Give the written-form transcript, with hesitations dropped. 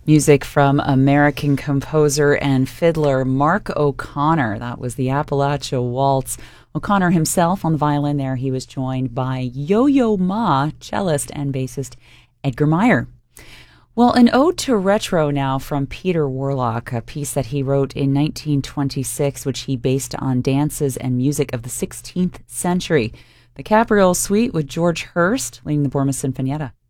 Music from American composer and fiddler Mark O'Connor. That was the Appalachia Waltz. O'Connor himself on the violin there. He was joined by Yo-Yo Ma, cellist and bassist Edgar Meyer. Well, an ode to retro now from Peter Warlock, a piece that he wrote in 1926, which he based on dances and music of the 16th century. The Capriole Suite with George Hurst leading the Borma Sinfonietta.